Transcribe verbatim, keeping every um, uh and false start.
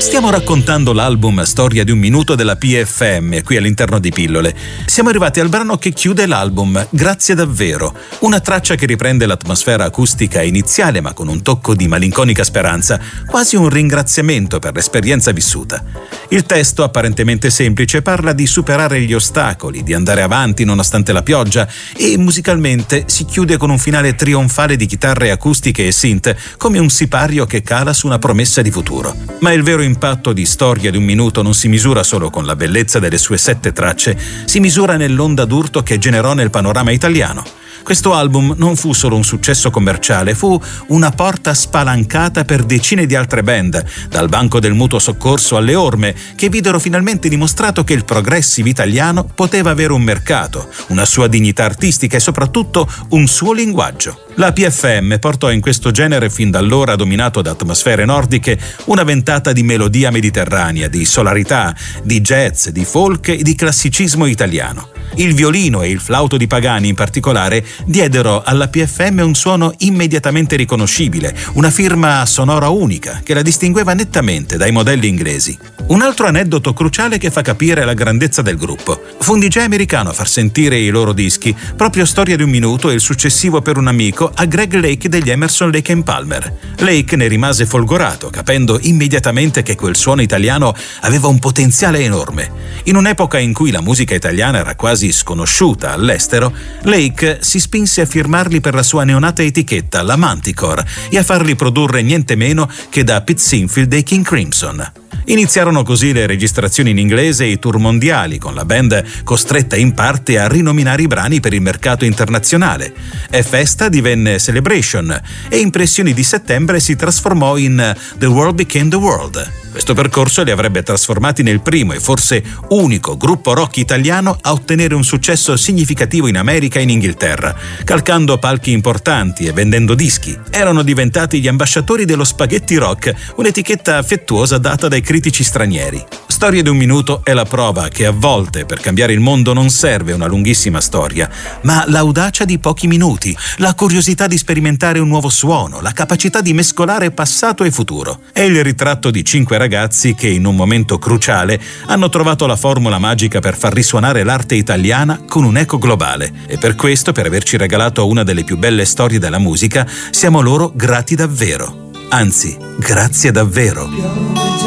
Stiamo raccontando l'album Storia di un minuto della P F M qui all'interno di Pillole. Siamo arrivati al brano che chiude l'album, Grazie davvero, una traccia che riprende l'atmosfera acustica iniziale ma con un tocco di malinconica speranza, quasi un ringraziamento per l'esperienza vissuta. Il testo, apparentemente semplice, parla di superare gli ostacoli, di andare avanti nonostante la pioggia e musicalmente si chiude con un finale trionfale di chitarre acustiche e synth, come un sipario che cala su una promessa di futuro. Ma il vero impatto di Storia di un minuto non si misura solo con la bellezza delle sue sette tracce, si misura nell'onda d'urto che generò nel panorama italiano. Questo album non fu solo un successo commerciale, fu una porta spalancata per decine di altre band, dal banco del mutuo soccorso alle orme, che videro finalmente dimostrato che il progressive italiano poteva avere un mercato, una sua dignità artistica e soprattutto un suo linguaggio. La P F M portò in questo genere, fin da allora dominato da atmosfere nordiche, una ventata di melodia mediterranea, di solarità, di jazz, di folk e di classicismo italiano. Il violino e il flauto di Pagani in particolare diedero alla P F M un suono immediatamente riconoscibile, una firma sonora unica che la distingueva nettamente dai modelli inglesi. Un altro aneddoto cruciale che fa capire la grandezza del gruppo. Fu un D J americano a far sentire i loro dischi, proprio Storia di un minuto e il successivo Per un amico, a Greg Lake degli Emerson, Lake and Palmer. Lake ne rimase folgorato, capendo immediatamente che quel suono italiano aveva un potenziale enorme. In un'epoca in cui la musica italiana era quasi sconosciuta all'estero, Lake si spinse a firmarli per la sua neonata etichetta, la Manticore, e a farli produrre niente meno che da Pete Sinfield dei King Crimson. Iniziarono così le registrazioni in inglese e i tour mondiali, con la band costretta in parte a rinominare i brani per il mercato internazionale. E Festa divenne Celebration e Impressioni di settembre si trasformò in The World Became the World. Questo percorso li avrebbe trasformati nel primo e forse unico gruppo rock italiano a ottenere un successo significativo in America e in Inghilterra, calcando palchi importanti e vendendo dischi. Erano diventati gli ambasciatori dello spaghetti rock, un'etichetta affettuosa data dai critici stranieri. Storia di un minuto è la prova che a volte per cambiare il mondo non serve una lunghissima storia, ma l'audacia di pochi minuti, la curiosità di sperimentare un nuovo suono, la capacità di mescolare passato e futuro. È il ritratto di cinque ragazzi che in un momento cruciale hanno trovato la formula magica per far risuonare l'arte italiana con un eco globale. E per questo, per averci regalato una delle più belle storie della musica, siamo loro grati davvero. Anzi, grazie davvero.